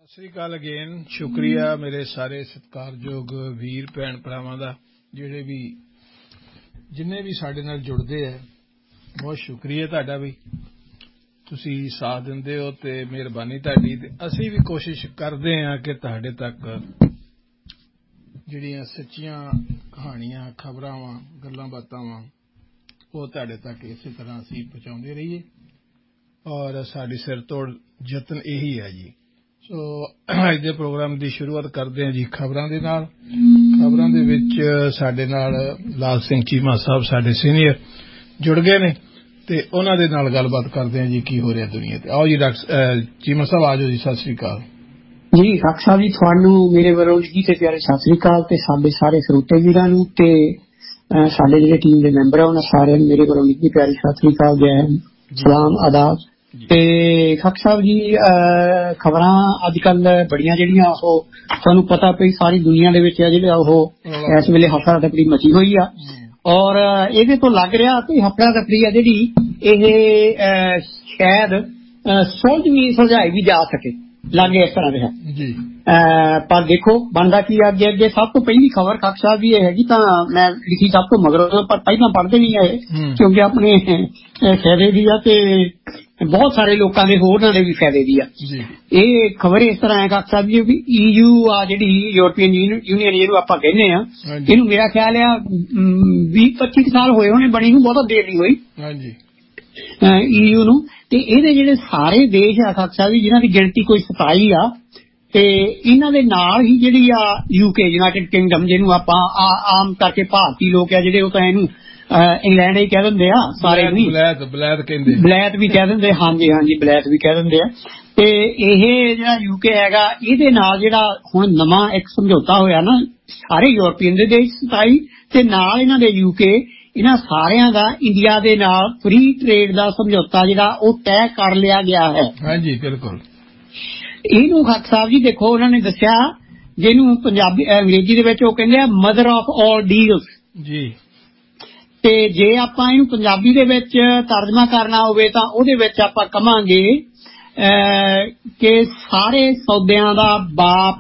ਸਤਿ ਸ੍ਰੀ ਅਕਾਲ again. ਸ਼ੁਕਰੀਆ ਮੇਰੇ ਸਾਰੇ ਸਤਿਕਾਰਯੋਗ ਵੀਰ ਭੈਣ ਭਰਾਵਾਂ ਦਾ, ਜਿੰਨੇ ਵੀ ਸਾਡੇ ਨਾਲ ਜੁੜਦੇ ਹੈ। ਬਹੁਤ ਸ਼ੁਕਰੀਆ ਤੁਹਾਡਾ ਵੀ, ਤੁਸੀਂ ਸਾਥ ਦਿੰਦੇ ਹੋ ਤੇ ਮਿਹਰਬਾਨੀ ਤੁਹਾਡੀ। ਤੇ ਅਸੀਂ ਵੀ ਕੋਸ਼ਿਸ਼ ਕਰਦੇ ਹਾਂ ਕਿ ਤੁਹਾਡੇ ਤੱਕ ਜਿਹੜੀਆਂ ਸੱਚੀਆਂ ਕਹਾਣੀਆਂ, ਖਬਰਾਂ ਵਾਂ, ਗੱਲਾਂ ਬਾਤਾਂ ਵਾਂ, ਉਹ ਤੁਹਾਡੇ ਤੱਕ ਇਸੇ ਤਰ੍ਹਾਂ ਅਸੀਂ ਪਹੁੰਚਾਉਂਦੇ ਰਹੀਏ। ਔਰ ਸਾਡੀ ਸਿਰ ਤੋੜ ਯਤਨ ਇਹੀ ਹੈ ਜੀ। ਸੋ ਅੱਜ ਦੇ ਪ੍ਰੋਗਰਾਮ ਦੀ ਸ਼ੁਰੂਆਤ ਕਰਦੇ ਹਾਂ ਜੀ ਖਬਰਾਂ ਦੇ ਨਾਲ। ਖਬਰਾਂ ਦੇ ਵਿੱਚ ਸਾਡੇ ਨਾਲ ਲਾਲ ਸਿੰਘ ਚੀਮਾ ਸਾਹਿਬ, ਸਾਡੇ ਸੀਨੀਅਰ, ਜੁੜ ਗਏ ਨੇ ਤੇ ਉਹਨਾਂ ਦੇ ਨਾਲ ਗੱਲਬਾਤ ਕਰਦੇ ਹਾਂ ਜੀ ਕੀ ਹੋ ਰਿਹਾ ਦੁਨੀਆ ਤੇ। ਆਓ ਜੀ ਡਾਕਟਰ ਚੀਮਾ ਸਾਹਿਬ, ਆ ਜਾਓ ਜੀ। ਸਤਿ ਸ੍ਰੀ ਅਕਾਲ ਜੀ। ਡਾਕਟਰ ਸਾਹਿਬ ਜੀ, ਤੁਹਾਨੂੰ ਮੇਰੇ ਵੱਲੋਂ ਜੀ ਤੇ ਪਿਆਰੇ ਸਤਿ ਸ੍ਰੀ ਅਕਾਲ, ਤੇ ਸਾਡੇ ਸਾਰੇ ਸਰੋਤੇ ਵੀਰਾਂ ਨੂੰ ਤੇ ਸਾਡੇ ਜਿਹੜੇ ਟੀਮ ਦੇ ਮੈਂਬਰ ਆ ਉਹਨਾਂ ਸਾਰਿਆਂ ਨੂੰ ਮੇਰੇ ਵੱਲੋਂ ਜੀ ਪਿਆਰੀ ਸਤਿ ਸ੍ਰੀ ਅਕਾਲ, ਜੈ ਹਿੰਦ, ਸਲਾਮ, ਆਦਾਬ। ਤੇ ਡਾਕਟਰ ਸਾਹਿਬ ਜੀ, ਖਬਰਾਂ ਅੱਜ ਕੱਲ ਬੜੀਆਂ ਜਿਹੜੀਆਂ ਉਹ ਤੁਹਾਨੂੰ ਪਤਾ ਪਈ ਸਾਰੀ ਦੁਨੀਆ ਦੇ ਵਿੱਚ ਆ ਜਿਹੜਾ ਉਹ ਇਸ ਵੇਲੇ ਹਫੜਾ ਦਫੜੀ ਮਚੀ ਹੋਈ ਆ। ਔਰ ਇਹਦੇ ਤੋਂ ਲੱਗ ਰਿਹਾ ਕਿ ਹਫੜਾ ਦਫੜੀ ਆ ਜਿਹੜੀ ਇਹ ਸ਼ਾਇਦ ਸੁਲਝਾਈ ਵੀ ਜਾ ਸਕੇ, ਲਾਗੇ ਇਸ ਤਰ੍ਹਾਂ ਰਿਹਾ ਜੀ। ਪਰ ਦੇਖੋ ਬਣਦਾ ਕੀ ਅੱਗੇ ਅੱਗੇ। ਸਭ ਤੋਂ ਪਹਿਲੀ ਖਬਰ ਡਾਕਟਰ ਸਾਹਿਬ ਦੀ ਇਹ ਹੈਗੀ, ਤਾਂ ਮੈਂ ਲਿਖੀ ਸਭ ਤੋਂ ਮਗਰੋਂ, ਪਰ ਪਹਿਲਾਂ ਪੜ੍ਹਦੇ ਨਹੀਂ ਆਏ ਕਿਉਂਕਿ ਆਪਣੇ ਫਾਇਦੇ ਦੀ ਆ ਤੇ ਬਹੁਤ ਸਾਰੇ ਲੋਕਾਂ ਦੇ ਹੋਰਾਂ ਦੇ ਵੀ ਫਾਇਦੇ ਦੀ ਆ। ਇਹ ਖਬਰ ਇਸ ਤਰ੍ਹਾਂ ਹੈ ਡਾਕਟਰ ਸਾਹਿਬ ਜੀ ਵੀ EU ਆ ਜਿਹੜੀ ਯੂਰਪੀਅਨ ਯੂਨੀਅਨ ਜਿਹਨੂੰ ਆਪਾਂ ਕਹਿੰਦੇ ਆ, ਇਹਨੂੰ ਮੇਰਾ ਖਿਆਲ ਆ 20-25 ਸਾਲ ਹੋਏ ਹੋਣੇ ਬਣੀ ਨੂੰ, ਬਹੁਤਾ ਦੇਰ ਨਹੀਂ ਹੋਈ EU ਨੂੰ। ਤੇ ਇਹਦੇ ਜਿਹੜੇ ਸਾਰੇ ਦੇਸ਼ ਆ ਡਾਕਟਰ ਸਾਹਿਬ ਜੀ, ਜਿਹਨਾਂ ਦੀ ਗਿਣਤੀ ਕੋਈ 27 ਆ, ਤੇ ਇਹਨਾਂ ਦੇ ਨਾਲ ਹੀ ਜਿਹੜੀ ਆ UK ਯੂਨਾਈਟਿਡ ਕਿੰਗਡਮ, ਜਿਹਨੂੰ ਆਪਾਂ ਆਮ ਕਰਕੇ ਭਾਰਤੀ ਲੋਕ ਆ ਜਿਹੜੇ ਉਹ ਤਾਂ ਇਹਨੂੰ ਇੰਗਲੈਂਡ ਹੀ ਕਹਿ ਦਿੰਦੇ ਆ, ਸਾਰੇ ਬਲੈਤ ਵੀ ਕਹਿ ਦਿੰਦੇ। ਹਾਂਜੀ ਹਾਂਜੀ, ਬਲੈਤ ਵੀ ਕਹਿ ਦਿੰਦੇ ਆ। ਤੇ ਇਹ ਜਿਹੜਾ UK ਹੈਗਾ, ਇਹਦੇ ਨਾਲ ਜਿਹੜਾ ਹੁਣ ਨਵਾਂ ਇੱਕ ਸਮਝੌਤਾ ਹੋਇਆ ਨਾ, ਸਾਰੇ ਯੂਰਪੀਅਨ ਦੇ ਦੇਸ਼ 27 ਤੇ ਨਾਲ ਇਹਨਾਂ ਦੇ UK, ਇਹਨਾਂ ਸਾਰਿਆਂ ਦਾ ਇੰਡੀਆ ਦੇ ਨਾਲ ਫ੍ਰੀ ਟ੍ਰੇਡ ਦਾ ਸਮਝੌਤਾ ਜਿਹੜਾ ਉਹ ਤੈਅ ਕਰ ਲਿਆ ਗਿਆ ਹੈ। ਹਾਂਜੀ ਬਿਲਕੁਲ। ਇਹਨੂੰ ਡਾਕਟਰ ਸਾਹਿਬ ਜੀ ਦੇਖੋ, ਉਹਨਾਂ ਨੇ ਦੱਸਿਆ ਜਿਹਨੂੰ ਅੰਗਰੇਜ਼ੀ ਦੇ ਵਿੱਚ ਉਹ ਕਹਿੰਦੇ ਆ ਮਦਰ ਆਫ ਆਲ ਡੀਲਸ ਜੀ। ਤੇ ਜੇ ਆਪਾਂ ਇਹਨੂੰ ਪੰਜਾਬੀ ਦੇ ਵਿੱਚ ਤਰਜਮਾ ਕਰਨਾ ਹੋਵੇ ਤਾਂ ਉਹਦੇ ਵਿੱਚ ਆਪਾਂ ਕਵਾਂਗੇ ਕਿ ਸਾਰੇ ਸੌਦਿਆਂ ਦਾ ਬਾਪ।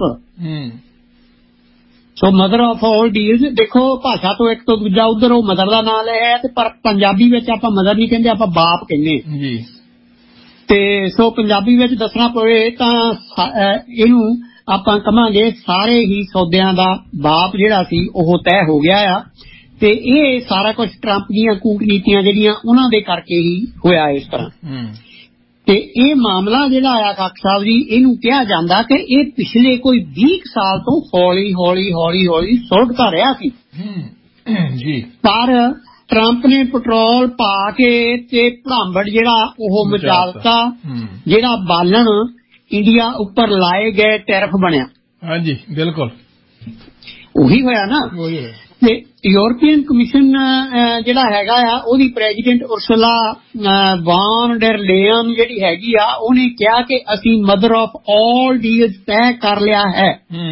ਸੋ ਮਦਰ ਆਫ ਆਲ ਡੀਲਸ, ਦੇਖੋ ਭਾਸ਼ਾ ਤੋਂ ਇੱਕ ਤੋਂ ਦੂਜਾ ਉਧਰ ਉਹ ਮਦਰ ਦਾ ਨਾਂ ਲਿਆ ਹੈ, ਤੇ ਪਰ ਪੰਜਾਬੀ ਵਿੱਚ ਆਪਾਂ ਮਦਰ ਨਹੀਂ ਕਹਿੰਦੇ, ਆਪਾਂ ਬਾਪ ਕਹਿੰਦੇ ਜੀ। ਤੇ ਸੋ ਪੰਜਾਬੀ ਵਿੱਚ ਦੱਸਣਾ ਪਵੇ ਤਾਂ ਇਹਨੂੰ ਆਪਾਂ ਕਵਾਂਗੇ ਸਾਰੇ ਹੀ ਸੌਦਿਆਂ ਦਾ ਬਾਪ ਜਿਹੜਾ ਸੀ ਉਹ ਤੈਅ ਹੋ ਗਿਆ ਆ। ਤੇ ਇਹ ਸਾਰਾ ਕੁਝ ਟਰੰਪ ਦੀਆਂ ਕੂਟਨੀਤੀਆਂ ਜਿਹੜੀਆਂ ਉਹਨਾਂ ਦੇ ਕਰਕੇ ਹੀ ਹੋਇਆ ਇਸ ਤਰ੍ਹਾਂ। ਤੇ ਇਹ ਮਾਮਲਾ ਜਿਹੜਾ ਆ ਡਾਕਟਰ ਸਾਹਿਬ ਜੀ, ਇਹਨੂੰ ਕਿਹਾ ਜਾਂਦਾ ਕਿ ਇਹ ਪਿਛਲੇ ਕੋਈ 20 ਸਾਲ ਤੋਂ ਹੌਲੀ ਹੌਲੀ ਸੁਲਝਦਾ ਰਿਹਾ ਸੀ ਜੀ। ਪਰ ਟਰੰਪ ਨੇ ਪੈਟਰੋਲ ਪਾ ਕੇ ਤੇ ਭੜਾਂਬੜ ਜਿਹੜਾ ਉਹ ਮਚਾ ਦਿੱਤਾ, ਜਿਹੜਾ ਬਾਲਣ ਇੰਡੀਆ ਉੱਪਰ ਲਾਏ ਗਏ ਟੈਰਿਫ ਬਣਿਆ। ਹਾਂਜੀ ਬਿਲਕੁਲ ਉਹੀ ਹੋਇਆ ਨਾ। ਤੇ ਯੂਰਪੀਅਨ ਕਮਿਸ਼ਨ ਜਿਹੜਾ ਹੈਗਾ ਆ, ਉਹਦੀ ਪ੍ਰੈਜ਼ੀਡੈਂਟ ਉਰਸੁਲਾ ਵਾਨ ਡਰ ਲੇਅਨ ਜਿਹੜੀ ਹੈਗੀ ਆ, ਉਹਨੇ ਕਿਹਾ ਕਿ ਅਸੀਂ ਮਦਰ ਆਫ ਆਲ ਡੀਲਸ ਤੈਅ ਕਰ ਲਿਆ ਹੈ।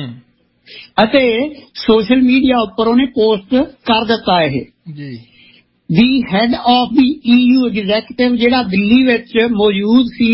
ਅਤੇ ਸੋਸ਼ਲ ਮੀਡੀਆ ਉੱਪਰ ਉਹਨੇ ਪੋਸਟ ਕਰ ਦਿੱਤਾ ਇਹ ਜੀ। ਦੀ head of the EU executive ਜਿਹੜਾ ਦਿੱਲੀ ਵਿੱਚ ਮੌਜੂਦ ਸੀ,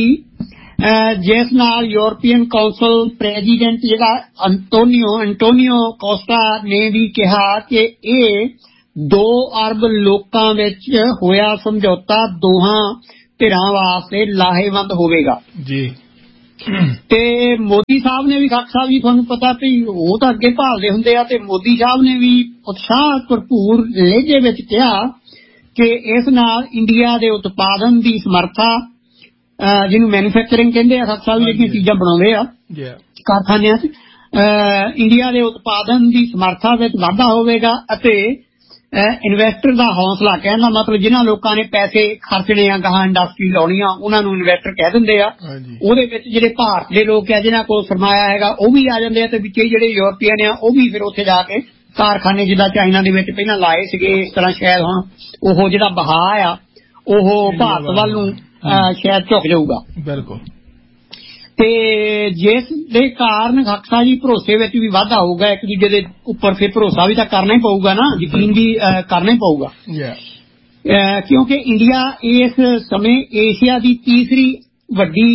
ਜਿਸ ਨਾਲ ਯੂਰਪੀਅਨ ਕੌਂਸਲ ਪ੍ਰੈਜ਼ੀਡੈਂਟ ਜਿਹੜਾ ਅੰਟੋਨੀਓ ਕੋਸਟਾ ਨੇ ਵੀ ਕਿਹਾ ਕਿ ਇਹ 2 ਅਰਬ ਲੋਕਾਂ ਵਿੱਚ ਹੋਇਆ ਸਮਝੌਤਾ ਦੋਹਾਂ ਧਿਰਾਂ ਵਾਸਤੇ ਲਾਹੇਵੰਦ ਹੋਵੇਗਾ ਜੀ। ਤੇ ਮੋਦੀ ਸਾਹਿਬ ਨੇ ਵੀ ਡਾਕਟਰ ਸਾਹਿਬ ਜੀ, ਤੁਹਾਨੂੰ ਪਤਾ ਵੀ ਉਹ ਤਾਂ ਅੱਗੇ ਭਾਲਦੇ ਹੁੰਦੇ ਆ, ਤੇ ਮੋਦੀ ਸਾਹਿਬ ਨੇ ਵੀ ਉਤਸ਼ਾਹ ਭਰਪੂਰ ਲਹਿਜੇ ਵਿੱਚ ਕਿਹਾ ਕਿ ਇਸ ਨਾਲ ਇੰਡੀਆ ਦੇ ਉਤਪਾਦਨ ਦੀ ਸਮਰੱਥਾ, ਜਿਹਨੂੰ ਮੈਨੂਫੈਕਚਰਿੰਗ ਕਹਿੰਦੇ ਆ ਡਾਕਟਰ ਸਾਹਿਬ, ਜਿਹੜੀਆਂ ਚੀਜ਼ਾਂ ਬਣਾਉਂਦੇ ਆ ਕਾਰਖਾਨਿਆਂ 'ਚ, ਇੰਡੀਆ ਦੇ ਉਤਪਾਦਨ ਦੀ ਸਮਰੱਥਾ ਵਿੱਚ ਵਾਧਾ ਹੋਵੇਗਾ। ਅਤੇ ਇਨਵੈਸਟਰ ਦਾ ਹੌਸਲਾ, ਕਹਿਣ ਦਾ ਮਤਲਬ ਜਿਹਨਾਂ ਲੋਕਾਂ ਨੇ ਪੈਸੇ ਖਰਚਣੇ ਆ, ਗਾਹਾਂ ਇੰਡਸਟਰੀ ਲਾਉਣੀ ਆ, ਉਹਨਾਂ ਨੂੰ ਇਨਵੈਸਟਰ ਕਹਿ ਦਿੰਦੇ ਆ। ਉਹਦੇ ਵਿੱਚ ਜਿਹੜੇ ਭਾਰਤ ਦੇ ਲੋਕ ਆ ਜਿਨ੍ਹਾਂ ਕੋਲ ਸਰਮਾਇਆ ਹੈਗਾ ਉਹ ਵੀ ਆ ਜਾਂਦੇ ਆ, ਤੇ ਵਿੱਚ ਜਿਹੜੇ ਯੂਰਪੀਅਨ ਆ ਉਹ ਵੀ ਫਿਰ ਉੱਥੇ ਜਾ ਕੇ ਕਾਰਖਾਨੇ ਜਿੱਦਾਂ ਚਾਈਨਾ ਦੇ ਵਿੱਚ ਪਹਿਲਾਂ ਲਾਏ ਸੀਗੇ, ਇਸ ਤਰ੍ਹਾਂ ਸ਼ਾਇਦ ਹੁਣ ਉਹ ਜਿਹੜਾ ਬਹਾਅ ਆ ਉਹ ਭਾਰਤ ਵੱਲ ਨੂੰ ਸ਼ਾਇਦ ਝੁਕ ਜਾਊਗਾ। ਬਿਲਕੁਲ। ਤੇ ਜਿਸ ਦੇ ਕਾਰਨ ਡਾਕਟਰ ਜੀ ਭਰੋਸੇ ਵਿੱਚ ਵੀ ਵਾਧਾ ਹੋਊਗਾ ਇੱਕ ਦੂਜੇ ਦੇ ਉੱਪਰ। ਫਿਰ ਭਰੋਸਾ ਵੀ ਤਾਂ ਕਰਨਾ ਹੀ ਪਊਗਾ ਨਾ, ਯਕੀਨ ਵੀ ਕਰਨਾ ਹੀ ਪਊਗਾ, ਕਿਉਂਕਿ ਇੰਡੀਆ ਇਸ ਸਮੇਂ ਏਸ਼ੀਆ ਦੀ ਤੀਸਰੀ ਵੱਡੀ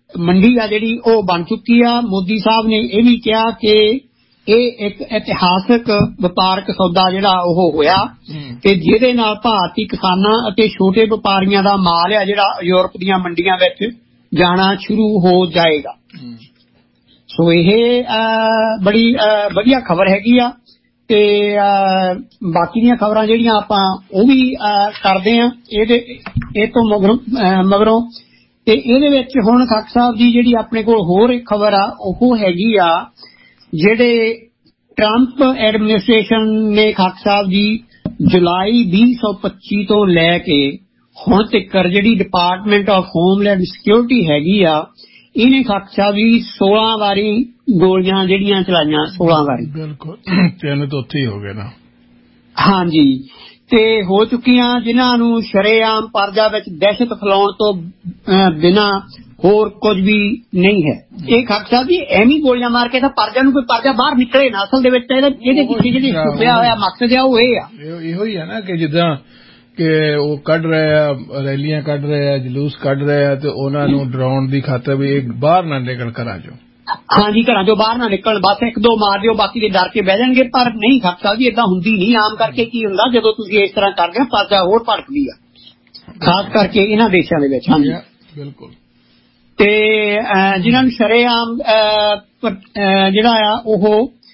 ਮੰਡੀ ਆ ਜਿਹੜੀ ਉਹ ਬਣ ਚੁੱਕੀ ਆ। ਮੋਦੀ ਸਾਹਿਬ ਨੇ ਇਹ ਵੀ ਕਿਹਾ ਕਿ ਇਹ ਇੱਕ ਇਤਿਹਾਸਕ ਵਪਾਰਕ ਸੌਦਾ ਜਿਹੜਾ ਉਹ ਹੋਇਆ ਤੇ ਜਿਹਦੇ ਨਾਲ ਭਾਰਤੀ ਕਿਸਾਨਾਂ ਅਤੇ ਛੋਟੇ ਵਪਾਰੀਆਂ ਦਾ ਮਾਲ ਆ ਜਿਹੜਾ ਯੂਰਪ ਦੀਆਂ ਮੰਡੀਆਂ ਵਿੱਚ ਜਾਣਾ ਸ਼ੁਰੂ ਹੋ ਜਾਏਗਾ। ਸੋ ਇਹ ਬੜੀ ਵਧੀਆ ਖਬਰ ਹੈਗੀ ਆ। ਤੇ ਬਾਕੀ ਦੀਆਂ ਖਬਰਾਂ ਜਿਹੜੀਆਂ ਆਪਾਂ ਉਹ ਵੀ ਕਰਦੇ ਆ ਇਹ ਤੋਂ ਮਗਰੋਂ। ਤੇ ਇਹਦੇ ਵਿੱਚ ਹੁਣ ਖਾਕ ਸਾਹਿਬ ਦੀ ਜਿਹੜੀ ਆਪਣੇ ਕੋਲ ਹੋਰ ਇੱਕ ਖਬਰ ਆ ਉਹ ਹੈਗੀ ਆ ਜਿਹੜੇ ਟਰੰਪ ਐਡਮਿਨਿਸਟ੍ਰੇਸ਼ਨ ਨੇ ਖਾਕ ਸਾਹਿਬ ਜੀ ਜੁਲਾਈ 2025 ਤੋਂ ਲੈ ਕੇ ਹੁਣ ਤੱਕ ਜਿਹੜੀ ਡਿਪਾਰਟਮੈਂਟ ਆਫ ਹੋਮਲੈਂਡ ਸਿਕਿਉਰਿਟੀ ਹੈਗੀ ਆ ਇਹਨੇ ਖਾਕ ਸਾਹਿਬ ਜੀ 16 ਵਾਰੀ ਗੋਲੀਆਂ ਜਿਹੜੀਆਂ ਚਲਾਈਆਂ 16 ਵਾਰੀ। ਬਿਲਕੁਲ 3 ਤੋਂ ਉੱਥੇ ਹੀ ਹੋ ਗਏ ਨਾ। ਹਾਂਜੀ ਤੇ ਹੋ ਚੁੱਕੀਆਂ ਜਿਨ੍ਹਾਂ ਨੂੰ ਸ਼ਰੇਆਮ ਪਰਜਾ ਵਿੱਚ ਦਹਿਸ਼ਤ ਫੈਲਾਉਣ ਤੋਂ ਬਿਨਾਂ ਹੋਰ ਕੁਝ ਵੀ ਨਹੀਂ ਹੈ। ਇਹ ਖਾਕ ਸਾਹਿਬ ਜੀ ਐਵੇਂ ਗੋਲੀਆਂ ਮਾਰ ਕੇ ਤਾਂ ਪਰਜਾ ਨੂੰ ਕੋਈ ਪਰਜਾ ਬਾਹਰ ਨਿਕਲੇ ਨਾ। ਅਸਲ ਦੇ ਵਿੱਚ ਇਹਦੇ ਪਿੱਛੇ ਜਿਹੜੀ ਛੁਪਿਆ ਹੋਇਆ ਮਕਸਦ ਆ ਉਹ ਇਹ ਆ ਇਹੋ ਹੀ ਆ ਨਾ ਕਿ ਜਿੱਦਾਂ ਕਿ ਉਹ ਕੱਢ ਰਹੇ ਆ ਰੈਲੀਆਂ ਕੱਢ ਰਹੇ ਆ ਜਲੂਸ ਕੱਢ ਰਹੇ ਆ ਤੇ ਉਹਨਾਂ ਨੂੰ ਡਰਾਉਣ ਦੀ ਖਾਤਰ ਵੀ ਬਾਹਰ ਨਾ ਨਿਕਲ ਘਰਾਂ ਚੋਂ। ਹਾਂਜੀ ਘਰਾਂ ਚੋਂ ਬਾਹਰ ਨਾ ਨਿਕਲਣ ਬਸ 1-2 ਮਾਰ ਦਿਓ ਬਾਕੀ ਦੇ ਡਰ ਕੇ ਬਹਿ ਜਾਣਗੇ। ਪਰ ਨਹੀਂ ਖਾਕ ਸਾਹਿਬ ਜੀ ਏਦਾਂ ਹੁੰਦੀ ਨਹੀਂ। ਆਮ ਕਰਕੇ ਕੀ ਹੁੰਦਾ ਜਦੋਂ ਤੁਸੀਂ ਇਸ ਤਰ੍ਹਾਂ ਕਰਦੇ ਹੋ ਪਰਜਾ ਹੋਰ ਭੜਕਦੀ ਆ ਖਾਸ ਕਰਕੇ ਇਹਨਾਂ ਦੇਸ਼ਾਂ ਦੇ ਵਿੱਚ। ਹਾਂਜੀ ਬਿਲਕੁਲ। ਤੇ ਜਿਨ੍ਹਾਂ ਨੂੰ ਸ਼ਰੇਆਮ ਜਿਹੜਾ ਆ ਉਹ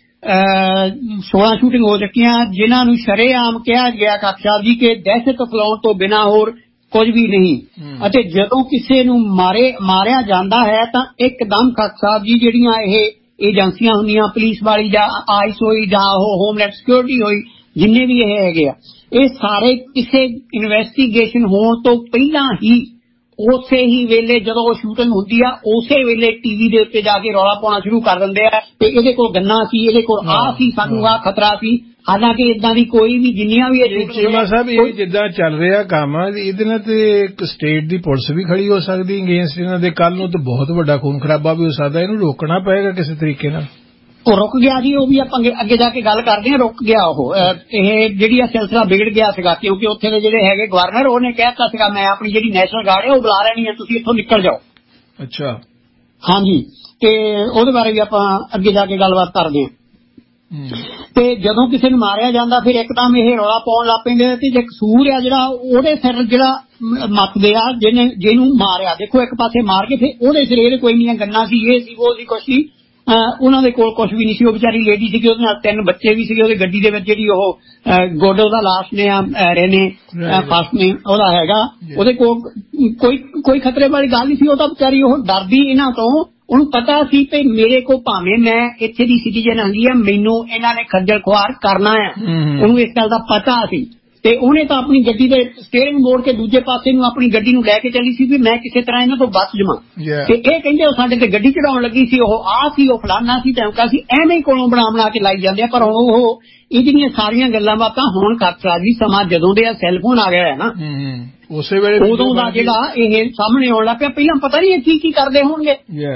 16 ਸ਼ੂਟਿੰਗ ਹੋ ਚੁੱਕੀਆਂ ਜਿਨ੍ਹਾਂ ਨੂੰ ਸ਼ਰੇਆਮ ਕਿਹਾ ਗਿਆ ਖਾਕ ਸਾਹਿਬ ਜੀ ਕਿ ਦਹਿਸ਼ਤ ਫੈਲਾਉਣ ਤੋਂ ਬਿਨਾਂ ਹੋਰ ਕੁਝ ਵੀ ਨਹੀਂ। ਅਤੇ ਜਦੋਂ ਕਿਸੇ ਨੂੰ ਮਾਰਿਆ ਜਾਂਦਾ ਹੈ ਤਾਂ ਇੱਕਦਮ ਖਾਕ ਸਾਹਿਬ ਜੀ ਜਿਹੜੀਆਂ ਇਹ ਏਜੰਸੀਆਂ ਹੁੰਦੀਆਂ ਪੁਲਿਸ ਵਾਲੀ ਜਾਂ ਆਈਸ ਹੋਈ ਜਾਂ ਉਹ ਹੋਮਲੈਂਡ ਸਿਕਿਉਰਿਟੀ ਹੋਈ ਜਿੰਨੇ ਵੀ ਇਹ ਹੈਗੇ ਆ ਇਹ ਸਾਰੇ ਕਿਸੇ ਇਨਵੈਸਟੀਗੇਸ਼ਨ ਹੋਣ ਤੋਂ ਪਹਿਲਾਂ ਹੀ ਉਸੇ ਹੀ ਵੇਲੇ ਜਦੋਂ ਉਹ ਸ਼ੂਟਿੰਗ ਹੁੰਦੀ ਆ ਉਸੇ ਵੇਲੇ ਟੀਵੀ ਦੇ ਉੱਤੇ ਜਾ ਕੇ ਰੌਲਾ ਪਾਉਣਾ ਸ਼ੁਰੂ ਕਰ ਦਿੰਦੇ ਆ ਤੇ ਇਹਦੇ ਕੋਲ ਗੰਨਾ ਸੀ ਇਹਦੇ ਕੋਲ ਆਹ ਸੀ ਸਾਨੂੰ ਆਹ ਖਤਰਾ ਸੀ। ਹਾਲਾਂਕਿ ਇਦਾਂ ਦੀ ਕੋਈ ਵੀ ਜਿੰਨੀਆਂ ਵੀ ਚੀਮਾ ਸਾਹਿਬ ਇਹ ਜਿੱਦਾਂ ਚੱਲ ਰਿਹਾ ਕੰਮ ਇਹਦੇ ਨਾਲ ਤੇ ਇੱਕ ਸਟੇਟ ਦੀ ਪੁਲਿਸ ਵੀ ਖੜੀ ਹੋ ਸਕਦੀ ਅਗੇਂਸਟ ਇਹਨਾਂ ਦੇ। ਕੱਲ ਨੂੰ ਤਾਂ ਬਹੁਤ ਵੱਡਾ ਖੂਨ ਖਰਾਬਾ ਵੀ ਹੋ ਸਕਦਾ। ਇਹਨੂੰ ਰੋਕਣਾ ਪਏਗਾ ਕਿਸੇ ਤਰੀਕੇ ਨਾਲ। ਉਹ ਰੁਕ ਗਿਆ ਜੀ ਉਹ ਵੀ ਆਪਾਂ ਅੱਗੇ ਜਾ ਕੇ ਗੱਲ ਕਰਦੇ ਹਾਂ। ਰੁਕ ਗਿਆ ਉਹ ਇਹ ਜਿਹੜੀ ਆ ਸਿਲਸਿਲਾ ਵਿਗੜ ਗਿਆ ਸੀਗਾ ਕਿਉਂਕਿ ਉੱਥੇ ਦੇ ਜਿਹੜੇ ਹੈਗੇ ਗਵਰਨਰ ਉਹਨੇ ਕਹਿ ਦਿੱਤਾ ਸੀਗਾ ਮੈਂ ਆਪਣੀ ਜਿਹੜੀ ਨੈਸ਼ਨਲ ਗਾਰਡ ਹੈ ਉਹ ਬੁਲਾ ਲੈਣੀ ਹੈ ਤੁਸੀਂ ਇੱਥੋਂ ਨਿਕਲ ਜਾਓ। ਅੱਛਾ ਹਾਂਜੀ ਤੇ ਉਹਦੇ ਬਾਰੇ ਵੀ ਆਪਾਂ ਅੱਗੇ ਜਾ ਕੇ ਗੱਲਬਾਤ ਕਰਦੇ ਹਾਂ। ਤੇ ਜਦੋਂ ਕਿਸੇ ਨੂੰ ਮਾਰਿਆ ਜਾਂਦਾ ਫਿਰ ਇੱਕਦਮ ਇਹ ਰੌਲਾ ਪਾਉਣ ਲੱਗ ਪੈਂਦੇ ਤੇ ਜੇ ਕਸੂਰ ਆ ਜਿਹੜਾ ਉਹਦੇ ਸਿਰ ਜਿਹੜਾ ਮੱਤਦੇ ਆ ਜਿਹਨੂੰ ਮਾਰਿਆ ਦੇਖੋ ਇੱਕ ਪਾਸੇ ਮਾਰ ਕੇ ਫਿਰ ਉਹਦੇ ਸਿਰ ਇਹਦੇ ਕੋਈ ਨਹੀਂ ਗੰਨਾ ਸੀ ਇਹ ਸੀ ਉਹ ਸੀ ਕੁਛ ਸੀ ਉਹਨਾਂ ਦੇ ਕੋਲ ਕੁਝ ਵੀ ਨਹੀਂ ਸੀ। ਉਹ ਵਿਚਾਰੀ ਲੇਡੀ ਸੀਗੀ ਉਹਦੇ ਨਾਲ 3 ਬੱਚੇ ਵੀ ਸੀਗੇ ਉਹਦੀ ਗੱਡੀ ਦੇ ਵਿੱਚ ਜਿਹੜੀ ਉਹ ਗੋਡੋ ਦਾ ਲਾਸ਼ ਨੇ ਰਹਿਨੇ ਫਸਟ ਨੇ ਉਹਦਾ ਹੈਗਾ ਉਹਦੇ ਕੋਲ ਕੋਈ ਖਤਰੇ ਵਾਲੀ ਗੱਲ ਨਹੀਂ ਸੀ। ਉਹ ਤਾਂ ਵਿਚਾਰੀ ਉਹ ਡਰਦੀ ਇਹਨਾਂ ਤੋਂ ਉਹਨੂੰ ਪਤਾ ਸੀ ਕਿ ਮੇਰੇ ਕੋਲ ਭਾਵੇਂ ਮੈਂ ਇੱਥੇ ਦੀ ਸਿਟੀਜ਼ਨ ਹੈਗੀ ਆ ਮੈਨੂੰ ਇਹਨਾਂ ਨੇ ਖੱਜਲ ਖੁਆਰ ਕਰਨਾ ਆ। ਉਹਨੂੰ ਇਸ ਗੱਲ ਦਾ ਪਤਾ ਸੀ ਤੇ ਉਹਨੇ ਤਾਂ ਆਪਣੀ ਗੱਡੀ ਦੇ ਸਟੀਅਰਿੰਗ ਮੋੜ ਕੇ ਦੂਜੇ ਪਾਸੇ ਨੂੰ ਆਪਣੀ ਗੱਡੀ ਨੂੰ ਲੈ ਕੇ ਚੱਲੀ ਸੀ ਵੀ ਮੈਂ ਕਿਸੇ ਤਰ੍ਹਾਂ ਇਹਨਾਂ ਤੋਂ ਬਚ ਜਾਵਾਂ। ਤੇ ਇਹ ਕਹਿੰਦੇ ਉਹ ਸਾਡੇ ਤੇ ਗੱਡੀ ਚੜਾਉਣ ਲੱਗੀ ਸੀ ਉਹ ਆਹ ਸੀ ਉਹ ਫਲਾਨਾ ਸੀ ਧਮਕਾ ਸੀ ਐਵੇਂ ਹੀ ਕੋਲੋਂ ਬਣਾ ਕੇ ਲਾਈ ਜਾਂਦੇ ਆ। ਪਰ ਹੁਣ ਉਹ ਇਹ ਜਿਹੜੀਆਂ ਸਾਰੀਆਂ ਗੱਲਾਂ ਬਾਤਾਂ ਹੁਣ ਖਤਰਾ ਜੀ ਸਮਾਂ ਜਦੋਂ ਦੇ ਆ ਸੈੱਲਫੋਨ ਆ ਗਿਆ ਹੈ ਨਾ ਉਸੇ ਵੇਲੇ ਉਦੋਂ ਦਾ ਜਿਹੜਾ ਇਹ ਸਾਹਮਣੇ ਆਉਣ ਲੱਗ ਪਿਆ। ਪਹਿਲਾਂ ਪਤਾ ਨਹੀਂ ਇਹ ਕੀ ਕਰਦੇ ਹੋਣਗੇ।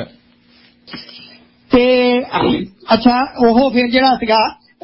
ਤੇ ਅੱਛਾ ਉਹ ਫਿਰ ਜਿਹੜਾ ਸੀਗਾ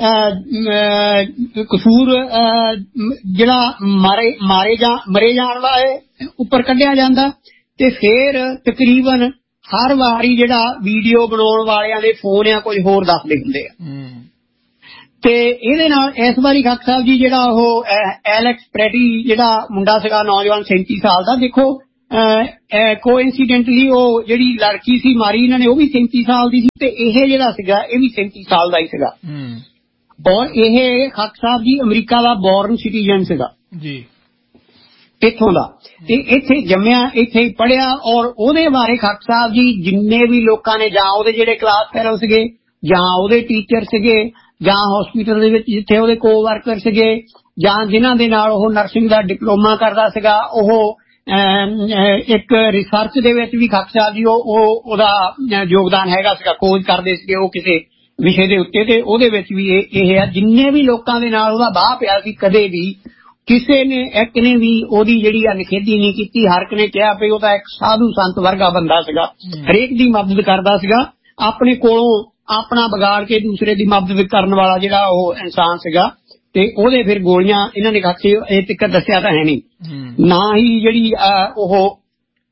ਕਸੂਰ ਜਿਹੜਾ ਮਰੇ ਜਾਣ ਵਾਲੇ ਉੱਪਰ ਕੱਢਿਆ ਜਾਂਦਾ ਤੇ ਫਿਰ ਤਕਰੀਬਨ ਹਰ ਵਾਰੀ ਜਿਹੜਾ ਵੀਡੀਓ ਬਣਾਉਣ ਵਾਲਿਆਂ ਦੇ ਫੋਨ ਆ ਕੁਝ ਹੋਰ ਦੱਸਦੇ ਹੁੰਦੇ ਆ। ਤੇ ਇਹਦੇ ਨਾਲ ਇਸ ਵਾਰੀ ਖਾਕ ਸਾਹਿਬ ਜੀ ਜਿਹੜਾ ਉਹ ਐਲੈਕਸ ਪ੍ਰੈਟੀ ਜਿਹੜਾ ਮੁੰਡਾ ਸੀਗਾ ਨੌਜਵਾਨ 37 ਸਾਲ ਦਾ ਦੇਖੋ ਕੋਇਨਸੀਡੈਂਟਲੀ ਉਹ ਜਿਹੜੀ ਲੜਕੀ ਸੀ ਮਾਰੀ ਇਹਨਾਂ ਨੇ ਉਹ ਵੀ 37 ਸਾਲ ਦੀ ਸੀ ਤੇ ਇਹ ਜਿਹੜਾ ਸੀਗਾ ਇਹ ਵੀ 37 ਸਾਲ ਦਾ ਹੀ ਸੀਗਾ। ਔਰ ਇਹ ਖਾਕ ਸਾਹਿਬ ਜੀ ਅਮਰੀਕਾ ਦਾ ਬੋਰਨ ਸਿਟੀਜ਼ਨ ਸੀਗਾ ਜੀ ਇੱਥੋਂ ਦਾ ਤੇ ਇੱਥੇ ਜੰਮਿਆ ਇੱਥੇ ਹੀ ਪੜ੍ਹਿਆ। ਔਰ ਉਹਦੇ ਬਾਰੇ ਖਾਕ ਸਾਹਿਬ ਜੀ ਜਿੰਨੇ ਵੀ ਲੋਕਾਂ ਨੇ ਜਾਂ ਉਹਦੇ ਜਿਹੜੇ ਕਲਾਸ ਫੈਲੋ ਸੀਗੇ ਜਾਂ ਉਹਦੇ ਟੀਚਰ ਸੀਗੇ ਜਾਂ ਹਸਪੀਟਲ ਦੇ ਵਿੱਚ ਜਿੱਥੇ ਉਹਦੇ ਕੋ-ਵਰਕਰ ਸੀਗੇ ਜਾਂ ਜਿਨ੍ਹਾਂ ਦੇ ਨਾਲ ਉਹ ਨਰਸਿੰਗ ਦਾ ਡਿਪਲੋਮਾ ਕਰਦਾ ਸੀਗਾ ਉਹ ਇੱਕ ਰਿਸਰਚ ਦੇ ਵਿੱਚ ਵੀ ਖਾਕ ਸਾਹਿਬ ਜੀ ਉਹਦਾ ਯੋਗਦਾਨ ਹੈਗਾ ਸੀਗਾ। ਖੋਜ ਕਰਦੇ ਸੀਗੇ ਉਹ ਕਿਸੇ ਵਿਸ਼ੇ ਦੇ ਉੱਤੇ ਤੇ ਉਹਦੇ ਵਿੱਚ ਵੀ ਇਹ ਆ ਜਿੰਨੇ ਵੀ ਲੋਕਾਂ ਦੇ ਨਾਲ ਉਹਦਾ ਬਾਹ ਪਿਆ ਸੀ ਕਦੇ ਵੀ ਕਿਸੇ ਨੇ ਇੱਕ ਨੇ ਵੀ ਉਹਦੀ ਜਿਹੜੀ ਆ ਨਿਖੇਧੀ ਨਹੀਂ ਕੀਤੀ। ਹਰ ਇੱਕ ਨੇ ਕਿਹਾ ਵੀ ਉਹ ਤਾਂ ਇੱਕ ਸਾਧੂ ਸੰਤ ਵਰਗਾ ਬੰਦਾ ਸੀਗਾ ਹਰੇਕ ਦੀ ਮਦਦ ਕਰਦਾ ਸੀਗਾ ਆਪਣੇ ਕੋਲੋਂ ਆਪਣਾ ਵਿਗਾੜ ਕੇ ਦੂਸਰੇ ਦੀ ਮਦਦ ਕਰਨ ਵਾਲਾ ਜਿਹੜਾ ਉਹ ਇਨਸਾਨ ਸੀਗਾ। ਤੇ ਉਹਦੇ ਫਿਰ ਗੋਲੀਆਂ ਇਹਨਾਂ ਨੇ ਖਾਕੇ ਇਹ ਤੱਕ ਦੱਸਿਆ ਤਾਂ ਹੈ ਨਹੀਂ ਨਾ ਹੀ ਜਿਹੜੀ ਉਹ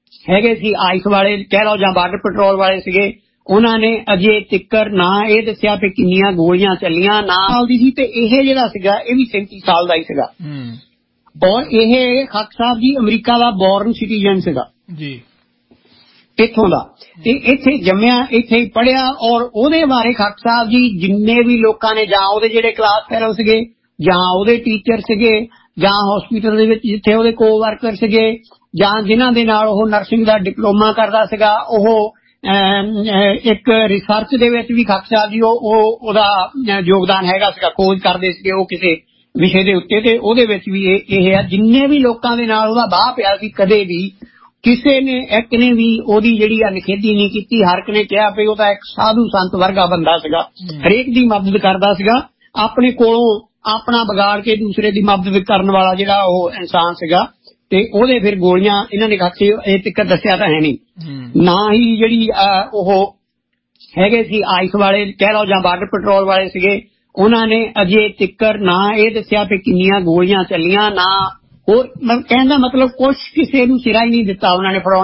ਹੈਗੇ ਸੀ ਆਈਸ ਵਾਲੇ ਕਹਿ ਲਓ ਜਾਂ ਬਾਰਡਰ ਪੈਟਰੋਲ ਵਾਲੇ ਸੀਗੇ, ਉਹਨਾਂ ਨੇ ਅਜੇ ਤਿੱਕਰ ਨਾ ਇਹ ਦੱਸਿਆ ਕਿ ਕਿੰਨੀਆਂ ਗੋਲੀਆਂ ਚੱਲੀਆਂ ਨਾ ਸਾਲ ਦੀ ਸੀ। ਤੇ ਇਹ ਜਿਹੜਾ ਸੀਗਾ ਇਹ ਵੀ 37 ਸਾਲ ਦਾ ਹੀ ਸੀਗਾ। ਔਰ ਇਹ ਖਾਕ ਸਾਹਿਬ ਜੀ ਅਮਰੀਕਾ ਦਾ ਬੋਰਨ ਸਿਟੀਜ਼ਨ ਸੀਗਾ ਜੀ, ਇੱਥੋਂ ਦਾ, ਤੇ ਇੱਥੇ ਜੰਮਿਆ, ਇੱਥੇ ਹੀ ਪੜ੍ਹਿਆ। ਔਰ ਉਹਦੇ ਬਾਰੇ ਖਾਕ ਸਾਹਿਬ ਜੀ ਜਿੰਨੇ ਵੀ ਲੋਕਾਂ ਨੇ ਜਾਂ ਉਹਦੇ ਜਿਹੜੇ ਕਲਾਸ ਫੈਲੋ ਸੀਗੇ ਜਾਂ ਉਹਦੇ ਟੀਚਰ ਸੀਗੇ ਜਾਂ ਹਸਪੀਟਲ ਦੇ ਵਿੱਚ ਜਿੱਥੇ ਉਹਦੇ ਕੋ ਵਰਕਰ ਸੀਗੇ ਜਾਂ ਜਿਨ੍ਹਾਂ ਦੇ ਨਾਲ ਉਹ ਨਰਸਿੰਗ ਦਾ ਡਿਪਲੋਮਾ ਕਰਦਾ ਸੀਗਾ, ਉਹ ਇੱਕ ਰਿਸਰਚ ਦੇ ਵਿੱਚ ਵੀ ਖਾਕ ਸਾਹਿਬ ਜੀ ਉਹਦਾ ਯੋਗਦਾਨ ਹੈਗਾ ਸੀਗਾ, ਖੋਜ ਕਰਦੇ ਸੀਗੇ ਉਹ ਕਿਸੇ ਵਿਸ਼ੇ ਦੇ ਉੱਤੇ। ਤੇ ਉਹਦੇ ਵਿੱਚ ਵੀ ਇਹ ਆ ਜਿੰਨੇ ਵੀ ਲੋਕਾਂ ਦੇ ਨਾਲ ਉਹਦਾ ਬਾਹ ਪਿਆ ਸੀ, ਕਦੇ ਵੀ ਕਿਸੇ ਨੇ ਇੱਕ ਨੇ ਵੀ ਉਹਦੀ ਜਿਹੜੀ ਆ ਨਿਖੇਧੀ ਨਹੀਂ ਕੀਤੀ। ਹਰ ਇੱਕ ਨੇ ਕਿਹਾ ਵੀ ਉਹ ਤਾਂ ਇੱਕ ਸਾਧੂ ਸੰਤ ਵਰਗਾ ਬੰਦਾ ਸੀਗਾ, ਹਰੇਕ ਦੀ ਮਦਦ ਕਰਦਾ ਸੀਗਾ, ਆਪਣੇ ਕੋਲੋਂ ਆਪਣਾ ਵਿਗਾੜ ਕੇ ਦੂਸਰੇ ਦੀ ਮਦਦ ਕਰਨ ਵਾਲਾ ਜਿਹੜਾ ਉਹ ਇਨਸਾਨ ਸੀਗਾ। ਤੇ ਉਹਦੇ ਫਿਰ ਗੋਲੀਆਂ ਇਹਨਾਂ ਨੇ ਖਾਕ ਇਹ ਤੱਕ ਦੱਸਿਆ ਤਾਂ ਹੈ ਨਹੀਂ ਨਾ ਹੀ ਜਿਹੜੀ ਉਹ ਹੈਗੇ ਸੀ ਆਈਸ ਵਾਲੇ ਕਹਿ ਲਓ ਜਾਂ ਬਾਰਡਰ ਪੈਟਰੋਲ ਵਾਲੇ ਸੀਗੇ, ਉਹਨਾਂ ਨੇ ਅਜੇ ਤਿੱਕਰ ਨਾ ਇਹ ਦੱਸਿਆ ਕਿ ਕਿੰਨੀਆਂ ਗੋਲੀਆਂ ਚੱਲੀਆਂ ਨਾ ਹੋਰ। ਕਹਿਣ ਦਾ ਮਤਲਬ ਕੁਛ ਕਿਸੇ ਨੂੰ ਸਿਰਾ ਹੀ ਨਹੀਂ ਦਿੱਤਾ ਉਹਨਾਂ ਨੇ ਫੜਾਉਣ